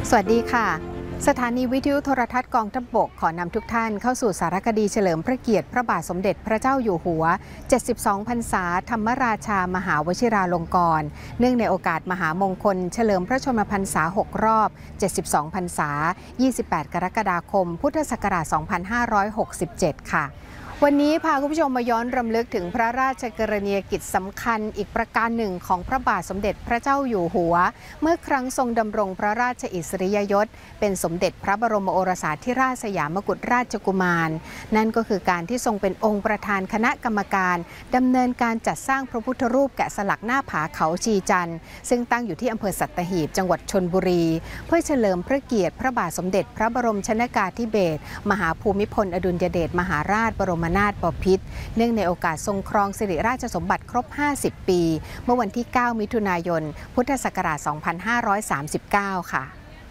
สวัสดีค่ะสถานีวิทยุโทรทัศน์กองทัพบกขอนำทุกท่านเข้าสู่สารคดีเฉลิมพระเกียรติพระบาทสมเด็จพระเจ้าอยู่หัว 72 พรรษาธรรมราชามหาวชิราลงกรณ์เนื่องในโอกาสมหามงคลเฉลิมพระชนมพรรษา 6 รอบ 72 พรรษา 28 กรกฎาคม พุทธศักราช 2567 ค่ะวันนี้พาคุณผู้ชมมาย้อนรำลึกถึงพระราชกรณียกิจสำคัญอีกประการหนึ่งของพระบาทสมเด็จพระเจ้าอยู่หัวเมื่อครั้งทรงดำรงพระราชอิสริยยศเป็นสมเด็จพระบรมโอรสาธิราชสยามกุฎราชกุมารนั่นก็คือการที่ทรงเป็นองค์ประธานคณะกรรมการดำเนินการจัดสร้างพระพุทธรูปแกะสลักหน้าผาเขาชีจันทร์ซึ่งตั้งอยู่ที่อำเภอสัตหีบจังหวัดชลบุรีเพื่อเฉลิมพระเกียรติพระบาทสมเด็จพระบรมชนกาธิเบศรมหาภูมิพลอดุลยเดชมหาราชบรมนาถบพิตรเนื่องในโอกาสทรงครองสิริราชสมบัติครบ 50 ปีเมื่อวันที่ 9 มิถุนายน พุทธศักราช 2539 ค่ะ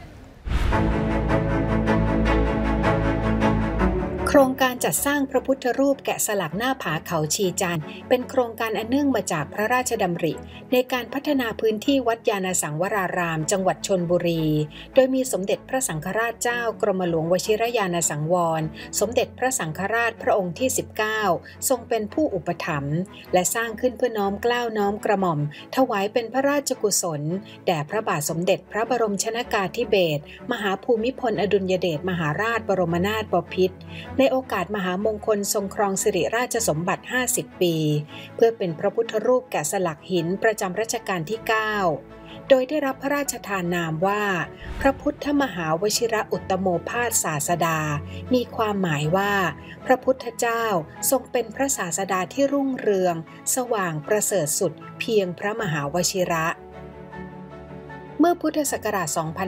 โครงการจัดสร้างพระพุทธรูปแกะสลักหน้าผาเขาชีจันทร์เป็นโครงการอันเนื่องมาจากพระราชดำริในการพัฒนาพื้นที่วัดยานสังวรารามจังหวัดชลบุรีโดยมีสมเด็จพระสังฆราชเจ้ากรมหลวงวชิรยานสังวรสมเด็จพระสังฆราชพระองค์ที่ 19 ทรงเป็นผู้อุปถัมภ์และสร้างขึ้นเพื่อน้อมเกล้าน้อมกระหม่อมถวายเป็นพระราชกุศลแด่พระบาทสมเด็จพระบรมชนกาธิเบศรมหาภูมิพลอดุลยเดชมหาราชบรมนาถบพิตรในโอกาสมหามงคลทรงครองสิริราชสมบัติ 50 ปีเพื่อเป็นพระพุทธรูปแกะสลักหินประจำรัชกาลที่ 9 โดยได้รับพระราชทานนามว่าพระพุทธมหาวชิรอุตตโมภาสศาสดามีความหมายว่าพระพุทธเจ้าทรงเป็นพระศาสดาที่รุ่งเรืองสว่างประเสริฐสุดเพียงพระมหาวชิระเมื่อพุทธศักราช